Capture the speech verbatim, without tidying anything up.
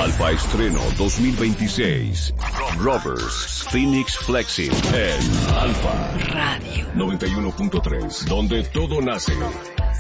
Alfa Estreno dos mil veintiséis. Rovers, Phoenix Flexing en Alfa Radio noventa y uno punto tres, donde todo nace.